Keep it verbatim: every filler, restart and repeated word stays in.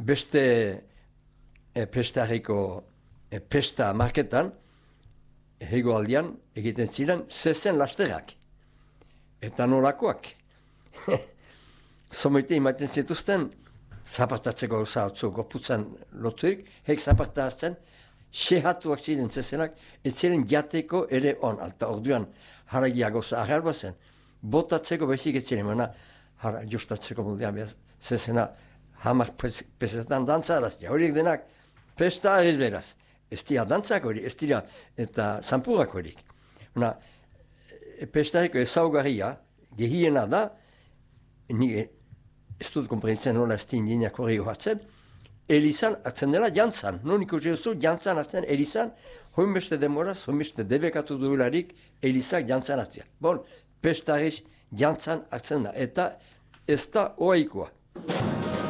beste e, pestariko e, pesta marketan, hego aldean egiten ziren zezen lasterak. Eta nolakoak. Somoite imaten zituzten, zapartatzeko gauza atzu gorputzan lotuik, hek zapartatzen, sehatuak ziren zezenak, ez ziren jateko ere on, alta orduan haragia gauza agarba zen, botatzeko bezik ez ziren, mana hara justatzeko moldean behaz, zezena hamar pesetan dantzaraztia, horiek denak pesta ez beraz, ez dira dantzak hori, ez dira eta zanpurak horiek. Una, pestareko ezaugarria, gehiena da, ni ez dut komprenditzen nola ez di indinak hori hartzen, Elizan hartzen dela jantzan, non ikusi duzu jantzan hartzen Elizan, hoin beste demoraz, hoin beste debekatu duelarik Elizak jantzan hartzea. Bon, pestariz jantzan hartzen da, eta ez da oaikoa.